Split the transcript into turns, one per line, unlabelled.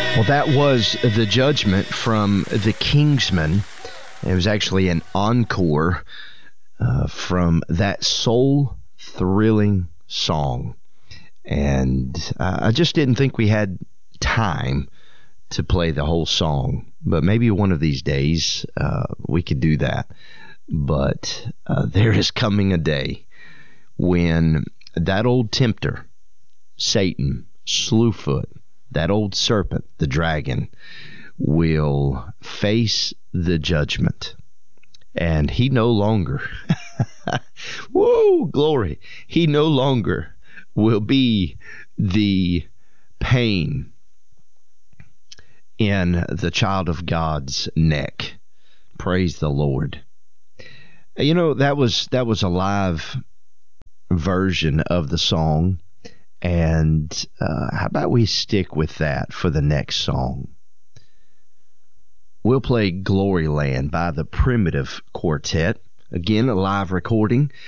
Well, that was the judgment from the Kingsmen. It was actually an encore from that soul-thrilling song. And I just didn't think we had time to play the whole song. But maybe one of these days we could do that. But there is coming a day when that old tempter, Satan, Slewfoot, that old serpent, the dragon, will face the judgment. And he no longer, whoa, glory, he no longer will be the pain in the child of God's neck. Praise the Lord. You know, that was a live version of the song. And how about we stick with that for the next song? We'll play Gloryland by the Primitive Quartet. Again, a live recording.